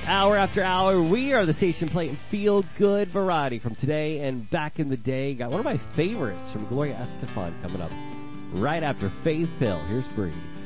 Hour after hour, we are the station playing feel good variety from today and back in the day. Got one of my favorites from Gloria Estefan coming up right after Faith Hill. Here's Bree.